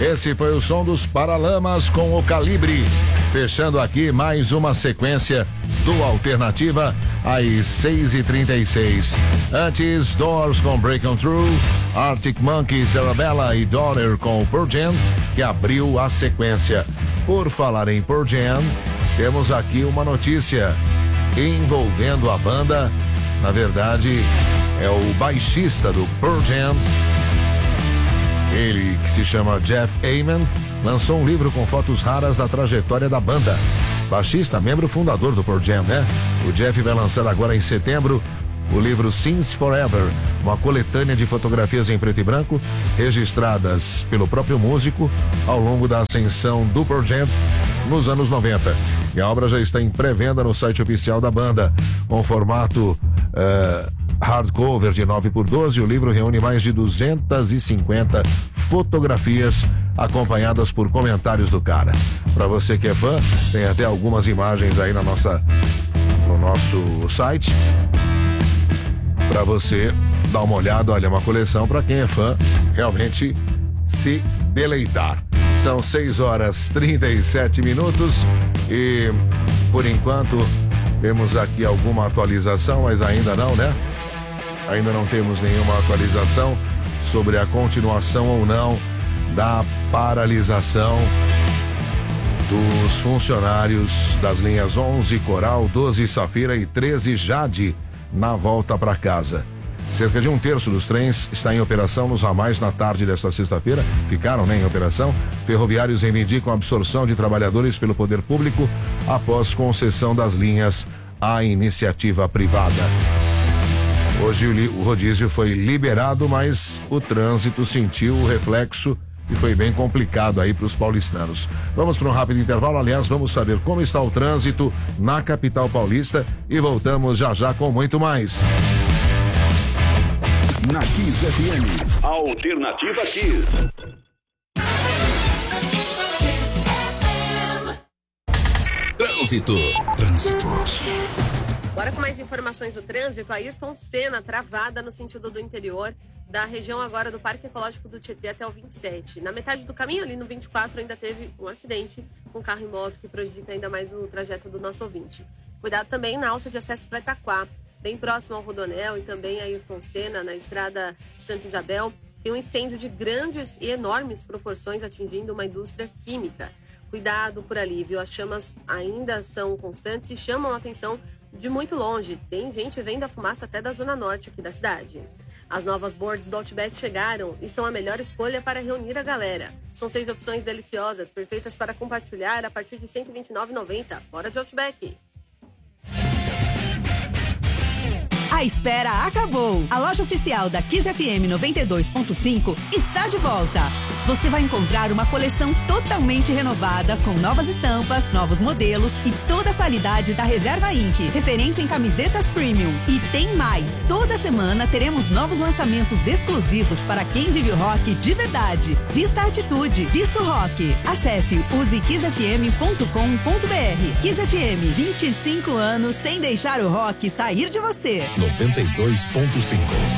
Esse foi o som dos Paralamas com o Calibre. Fechando aqui mais uma sequência do Alternativa às 6h36. Antes, Doors com Break On Through, Arctic Monkeys, Arabella e Daughter com Pearl Jam, que abriu a sequência. Por falar em Pearl Jam, temos aqui uma notícia envolvendo a banda. Na verdade, é o baixista do Pearl Jam. Ele, que se chama Jeff Ament, lançou um livro com fotos raras da trajetória da banda. Baixista, membro fundador do Pearl Jam, né? O Jeff vai lançar agora em setembro o livro Since Forever, uma coletânea de fotografias em preto e branco, registradas pelo próprio músico ao longo da ascensão do Pearl Jam nos anos 90. E a obra já está em pré-venda no site oficial da banda, com formato hardcover de 9x12. O livro reúne mais de 250 fotografias acompanhadas por comentários do cara. Para você que é fã, tem até algumas imagens aí no nosso site para você dar uma olhada. Olha, uma coleção para quem é fã realmente se deleitar. São 6h37 e por enquanto temos aqui alguma atualização, mas ainda não, né? Ainda não temos nenhuma atualização sobre a continuação ou não da paralisação dos funcionários das linhas 11 Coral, 12 Safira e 13 Jade na volta para casa. Cerca de 1/3 dos trens está em operação nos ramais na tarde desta sexta-feira. Ficaram, em operação. Ferroviários reivindicam a absorção de trabalhadores pelo poder público após concessão das linhas à iniciativa privada. Hoje o rodízio foi liberado, mas o trânsito sentiu o reflexo e foi bem complicado aí para os paulistanos. Vamos para um rápido intervalo. Aliás, vamos saber como está o trânsito na capital paulista e voltamos já já com muito mais. Na Kiss FM, Alternativa Kiss. Trânsito. Bora com mais informações do trânsito. Ayrton Senna travada no sentido do interior da região agora do Parque Ecológico do Tietê até o 27. Na metade do caminho, ali no 24, ainda teve um acidente com carro e moto que prejudica ainda mais o trajeto do nosso ouvinte. Cuidado também na alça de acesso para Itaquá, bem próximo ao Rodonel, e também a Ayrton Senna, na estrada de Santa Isabel, tem um incêndio de grandes e enormes proporções atingindo uma indústria química. Cuidado por ali, viu? As chamas ainda são constantes e chamam a atenção de muito longe. Tem gente vendo a fumaça até da zona norte aqui da cidade. As novas boards do Outback chegaram e são a melhor escolha para reunir a galera. São 6 opções deliciosas, perfeitas para compartilhar a partir de R$ 129,90. Bora de Outback! A espera acabou! A loja oficial da Kiss FM 92.5 está de volta. Você vai encontrar uma coleção totalmente renovada, com novas estampas, novos modelos e toda a qualidade da Reserva Ink, referência em camisetas premium. E tem mais! Toda semana teremos novos lançamentos exclusivos para quem vive o rock de verdade. Vista a atitude, vista o rock. Acesse usekissfm.com.br. Kiss FM, 25 anos sem deixar o rock sair de você. 92.5.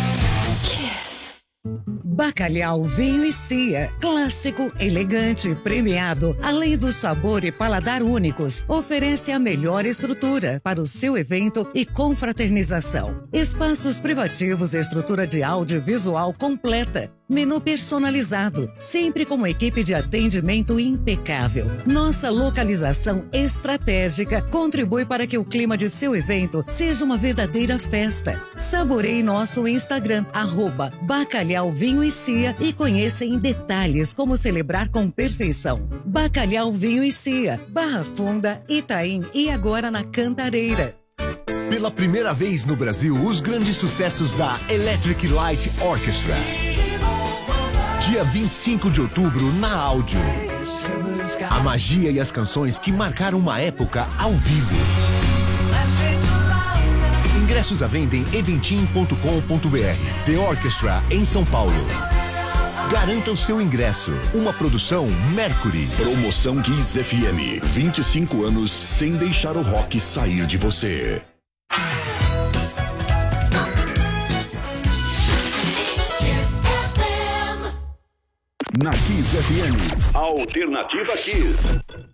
Bacalhau Vinho e Cia, clássico, elegante, premiado, além do sabor e paladar únicos, oferece a melhor estrutura para o seu evento e confraternização. Espaços privativos e estrutura de audiovisual completa. Menu personalizado, sempre com uma equipe de atendimento impecável. Nossa localização estratégica contribui para que o clima de seu evento seja uma verdadeira festa. Saboreie nosso Instagram, @Bacalhau Vinho e Cia, e conheça em detalhes como celebrar com perfeição. Bacalhau Vinho e Cia, Barra Funda, Itaim e agora na Cantareira. Pela primeira vez no Brasil, os grandes sucessos da Electric Light Orchestra. Dia 25 de outubro, na Áudio. A magia e as canções que marcaram uma época ao vivo. Ingressos à venda em eventim.com.br. The Orchestra, em São Paulo. Garanta o seu ingresso. Uma produção Mercury. Promoção Kiss FM. 25 anos sem deixar o rock sair de você. Na Kiss FM, Alternativa Kiss.